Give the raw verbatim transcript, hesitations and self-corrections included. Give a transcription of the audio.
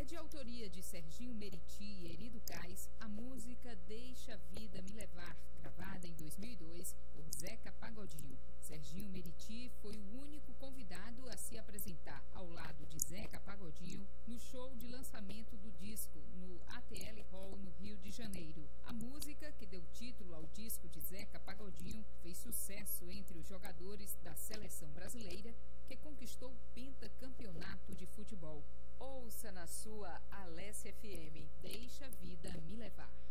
de autoria de Serginho Meriti e Eri Ducais, a música Deixa a Vida Me Levar, gravada em dois mil e dois por Zeca Pagodinho. Serginho Meriti foi o único convidado a se apresentar ao lado de Zeca Pagodinho no show de lançamento do disco no A T L Hall, no Rio de Janeiro. A música, que deu título ao disco de Zeca Pagodinho, fez sucesso entre os jogadores da seleção brasileira, que conquistou o pentacampeonato de futebol. Ouça na sua Alessia F M. Deixa a Vida Me Levar.